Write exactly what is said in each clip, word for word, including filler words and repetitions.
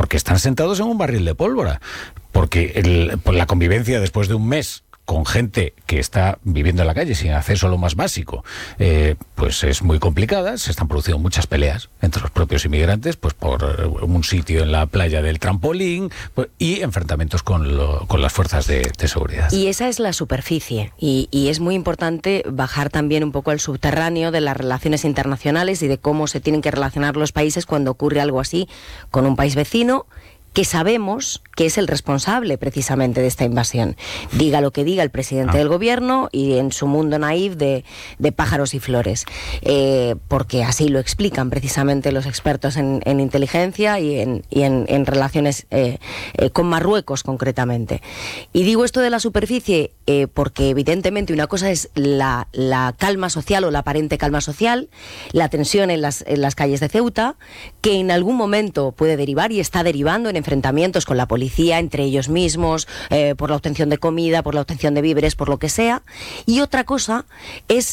porque están sentados en un barril de pólvora, porque el, pues la convivencia después de un mes con gente que está viviendo en la calle sin acceso a lo más básico, eh, pues es muy complicada. Se están produciendo muchas peleas entre los propios inmigrantes, pues por un sitio en la playa del trampolín, pues, y enfrentamientos con, lo, con las fuerzas de, de seguridad. Y esa es la superficie, y, y es muy importante bajar también un poco al subterráneo de las relaciones internacionales y de cómo se tienen que relacionar los países cuando ocurre algo así con un país vecino, que sabemos que es el responsable precisamente de esta invasión. Diga lo que diga el presidente ah. del gobierno y en su mundo naif de, de pájaros y flores, eh, porque así lo explican precisamente los expertos en, en inteligencia y en, y en, en relaciones eh, eh, con Marruecos concretamente. Y digo esto de la superficie eh, porque evidentemente una cosa es la, la calma social o la aparente calma social, la tensión en las, en las calles de Ceuta, que en algún momento puede derivar y está derivando en enfrentamientos con la policía, entre ellos mismos, eh, por la obtención de comida, por la obtención de víveres, por lo que sea. Y otra cosa es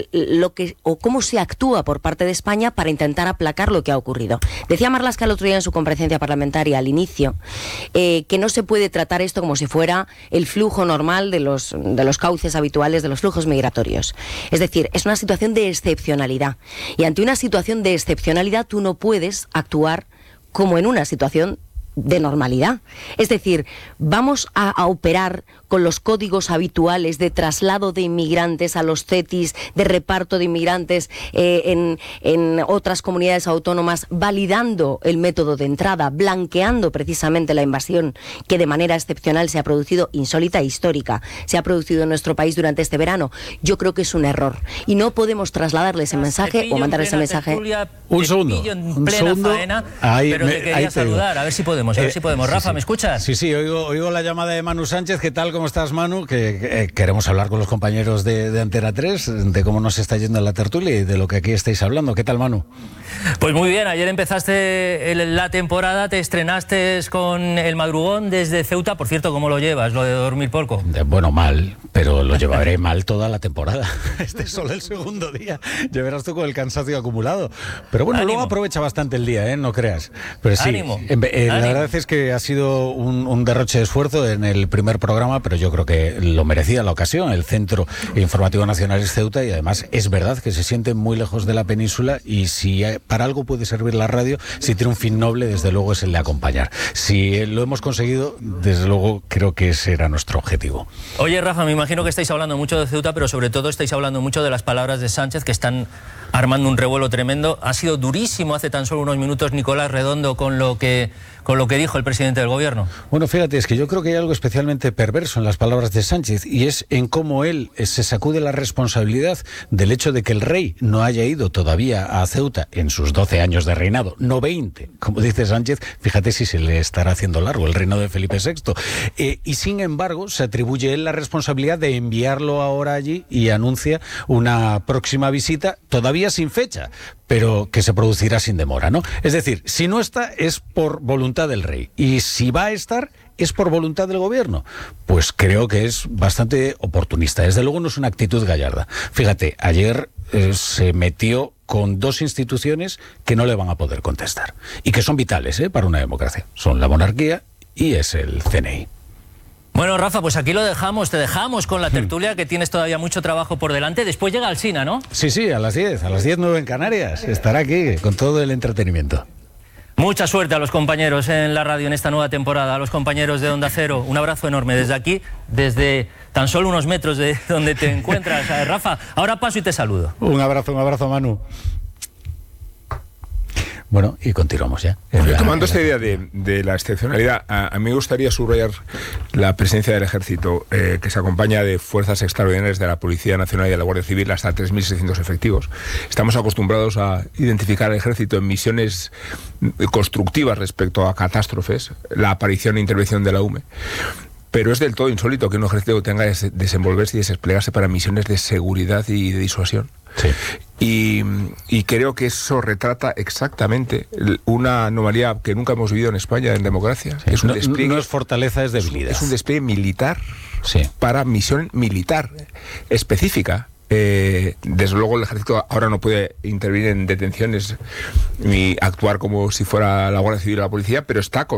lo que o cómo se actúa por parte de España para intentar aplacar lo que ha ocurrido. Decía Marlaska el otro día en su comparecencia parlamentaria al inicio eh, que no se puede tratar esto como si fuera el flujo normal de los, de los cauces habituales de los flujos migratorios. Es decir, es una situación de excepcionalidad. Y ante una situación de excepcionalidad tú no puedes actuar como en una situación de normalidad. Es decir, vamos a, a operar con los códigos habituales de traslado de inmigrantes a los CETIs, de reparto de inmigrantes eh, en, en otras comunidades autónomas, validando el método de entrada, blanqueando precisamente la invasión que de manera excepcional se ha producido, insólita e histórica, se ha producido en nuestro país durante este verano. Yo creo que es un error y no podemos trasladarle ese mensaje o mandar ese mensaje. Tertulia, un segundo, un segundo. Faena, ahí, pero me, te quería saludar, te a ver si podemos. A ver si podemos. Rafa, sí, sí. ¿me escuchas? Sí, sí, oigo, oigo la llamada de Manu Sánchez. ¿Qué tal? ¿Cómo estás, Manu? Que, que eh, queremos hablar con los compañeros de, de Antena tres de cómo nos está yendo en la tertulia y de lo que aquí estáis hablando. ¿Qué tal, Manu? Pues muy bien, ayer empezaste el, la temporada, te estrenaste con El Madrugón desde Ceuta. Por cierto, ¿cómo lo llevas, lo de dormir poco? De, bueno, mal, pero lo llevaré mal toda la temporada. Este es solo el segundo día. Ya verás tú con el cansancio acumulado. Pero bueno, Ánimo. Luego aprovecha bastante el día, ¿eh? No creas. Pero sí, Ánimo. Eh, eh, la Ánimo. verdad es que ha sido un, un derroche de esfuerzo en el primer programa, pero yo creo que lo merecía la ocasión. El Centro Informativo Nacional es Ceuta y además es verdad que se siente muy lejos de la península y si para algo puede servir la radio, si tiene un fin noble, desde luego es el de acompañar. Si lo hemos conseguido, desde luego creo que ese era nuestro objetivo. Oye, Rafa, me imagino que estáis hablando mucho de Ceuta, pero sobre todo estáis hablando mucho de las palabras de Sánchez, que están armando un revuelo tremendo. Ha sido durísimo hace tan solo unos minutos Nicolás Redondo con lo que, con lo que dijo el presidente del gobierno. Bueno, fíjate, es que yo creo que hay algo especialmente perverso en las palabras de Sánchez y es en cómo él se sacude la responsabilidad del hecho de que el rey no haya ido todavía a Ceuta en sus doce años de reinado, no veinte, como dice Sánchez. Fíjate si se le estará haciendo largo el reino de Felipe sexto. Eh, y sin embargo, se atribuye él la responsabilidad de enviarlo ahora allí y anuncia una próxima visita todavía sin fecha, pero que se producirá sin demora, ¿no? Es decir, si no está, es por voluntad del rey. Y si va a estar, es por voluntad del gobierno. Pues creo que es bastante oportunista. Desde luego no es una actitud gallarda. Fíjate, ayer eh, se metió con dos instituciones que no le van a poder contestar. Y que son vitales, ¿eh?, para una democracia. Son la monarquía y es el C N I. Bueno, Rafa, pues aquí lo dejamos, te dejamos con la tertulia, que tienes todavía mucho trabajo por delante. Después llega Alsina, ¿no? Sí, sí, a las diez, a las diez nueve en Canarias. Estará aquí con todo el entretenimiento. Mucha suerte a los compañeros en la radio en esta nueva temporada, a los compañeros de Onda Cero. Un abrazo enorme desde aquí, desde tan solo unos metros de donde te encuentras. Rafa, ahora paso y te saludo. Un abrazo, un abrazo, Manu. Bueno, y continuamos ya. Retomando esta idea de, de la excepcionalidad, a, a mí me gustaría subrayar la presencia del Ejército, eh, que se acompaña de fuerzas extraordinarias de la Policía Nacional y de la Guardia Civil, hasta tres mil seiscientos efectivos. Estamos acostumbrados a identificar al Ejército en misiones constructivas respecto a catástrofes, la aparición e intervención de la U M E. Pero es del todo insólito que un ejército tenga que desenvolverse y desplegarse para misiones de seguridad y de disuasión. Sí. Y, y creo que eso retrata exactamente una anomalía que nunca hemos vivido en España en democracia. Sí. Es un no, despliegue, no es fortaleza, es debilidad. Es un despliegue militar, sí, para misión militar específica. Eh, desde luego el ejército ahora no puede intervenir en detenciones ni actuar como si fuera la Guardia Civil o la policía, pero está con